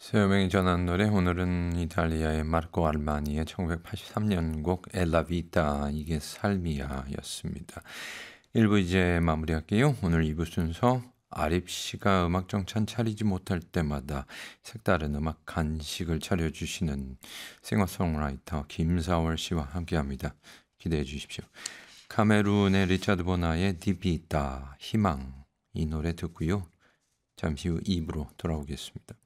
세요명이 전한 노래 오늘은 이탈리아의 마르코 알마니의 1983년 곡 엘라 비타 이게 삶이야 였습니다. 1부 이제 마무리할게요. 오늘 2부 순서 아립 씨가 음악 정찬 차리지 못할 때마다 색다른 음악 간식을 차려주시는 싱어송라이터 김사월 씨와 함께합니다. 기대해 주십시오. 카메룬의 리차드 보나의 디비타 희망 이 노래 듣고요. 잠시 후 2부로 돌아오겠습니다.